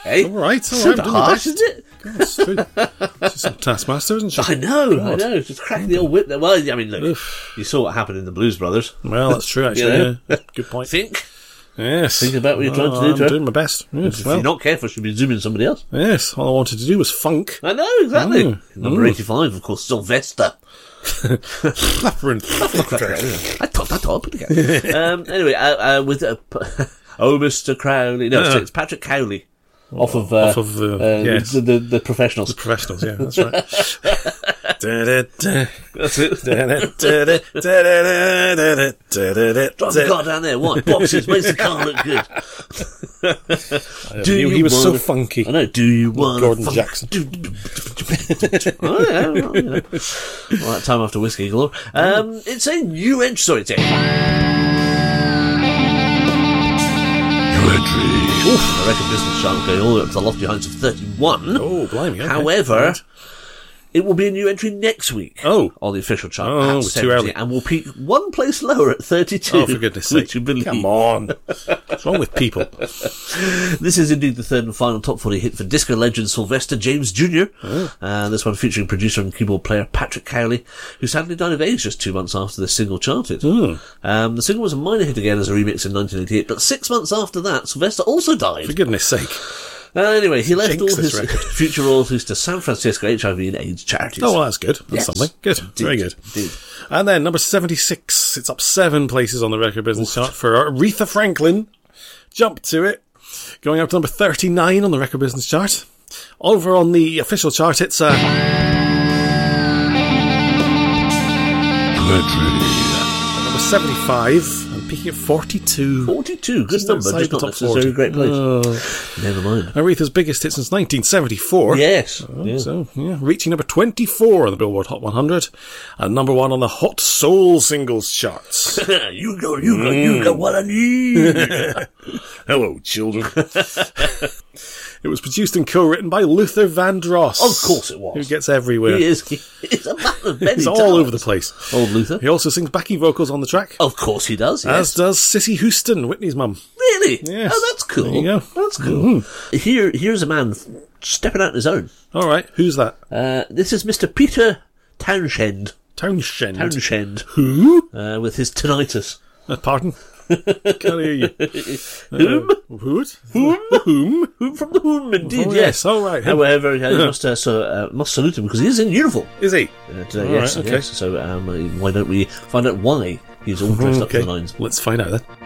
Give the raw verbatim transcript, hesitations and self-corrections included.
eh? All right, all right. It's a bit harsh, isn't it? God, it's true. She's some taskmaster, isn't she? I know, God. I know. Just cracking the old whip there. Well, I mean, look, Oof. you saw what happened in the Blues Brothers. Well, that's true, actually. You know? Yeah. Good point. Think. Yes. Think about what you're trying to Oh, do, I'm Joe. doing my best. Yes, If well, you're not careful, you'll be zooming somebody else. yes, all I wanted to do was funk. I know, exactly. Mm. Number Mm. eighty-five, of course, Sylvester. Flapper and flapper. I thought that up again. um, anyway, uh, uh, with uh, oh, Mister Crowley. No, Yeah. it's Patrick Cowley. Off of, uh, Off of, uh, uh, yes. the, the, the professionals. The professionals, yeah, that's right. Da-da-da. That's it. Da-da-da-da. Da-da-da-da-da. Da-da-da-da. Drive the car down there. White boxes makes the car look good. I knew he was so wanna- funky. I know. Do you want Gordon Jackson. Oh yeah, well, you know. Well, that time after whiskey galore. Um, it's a new entry. Sorry, it's a new entry. Oof, the record business chart going all the way up to the lofty heights of thirty-one. Oh, blimey. Okay. However, Right. it will be a new entry next week. Oh. On the official chart. Oh, at too seventy, early. And will peak one place lower at thirty-two. Oh, for goodness Would sake. you believe? Come on. What's wrong with people? This is indeed the third and final top forty hit for disco legend Sylvester James Junior Oh. Uh, this one featuring producer and keyboard player Patrick Cowley, who sadly died of age just two months after the single charted. Oh. Um, the single was a minor hit again as a remix in nineteen eighty-eight, but six months after that, Sylvester also died. For goodness sake. Uh, anyway, he left Jinx all this his record. future royalties to San Francisco H I V and AIDS charities. Oh, well, that's good. That's Yes. something. Good. Indeed. Very good. Indeed. And then number seventy-six. It's up seven places on the record business chart for Aretha Franklin. Jump to it. Going up to number thirty-nine on the record business chart. Over on the official chart, it's uh, number seventy-five. And peaking at forty-two. forty-two, good Just number, outside just the not top necessarily a forty. great place. Oh. Never mind. Aretha's biggest hit since nineteen seventy-four. Yes. Oh, yeah. So, yeah, reaching number twenty-four on the Billboard Hot one hundred, and number one on the Hot Soul Singles charts. you go, you go, you got what I need. Hello, children. It was produced and co-written by Luther Vandross. Of course it was. Who gets everywhere. He is. He's a man of many He's all talents. over the place. Old Luther. He also sings backing vocals on the track, Of course he does. Yes. as does Cissy Houston, Whitney's mum. Really? Yes. Oh, that's cool. There you go. That's cool. Here, here's a man f- stepping out on his own. All right, who's that? Uh, this is Mister Peter Townshend. Townshend. Townshend. Who? Uh, with his tinnitus. Uh, pardon? Can't hear you. Whom? Uh, who? Whom? Whom? Whom from the whom, indeed, Oh, yes. yes. All right. Him. However, yeah, you must, uh, so, uh, must salute him because he is in uniform Is he? uh, today. All Yes, right, okay. yes. So um, why don't we find out why he's all dressed up to Okay. the nines? Let's find out then.